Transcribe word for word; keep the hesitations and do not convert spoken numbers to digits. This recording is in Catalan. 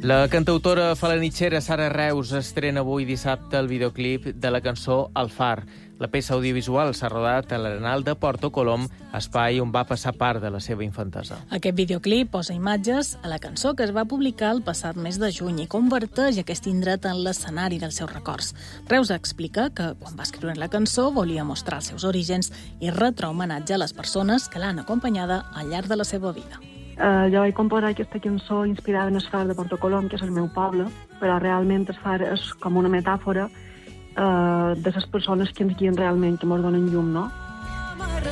La cantautora falanitxera Sara Reus estrena avui dissabte el videoclip de la cançó El Far. La peça audiovisual s'ha rodat a l'Arenal de Porto Colom, espai on va passar part de la seva infantesa. Aquest videoclip posa imatges a la cançó que es va publicar el passat mes de juny i converteix aquest indret en l'escenari dels seus records. Reus explica que quan va escriure la cançó volia mostrar els seus orígens i retre homenatge a les persones que l'han acompanyada al llarg de la seva vida. Uh, jo vaig composar aquesta cançó inspirada en el far de Porto Colom, que és el meu poble, però realment el far és com una metàfora uh, de les persones que ens guien realment, que ens donen llum, no?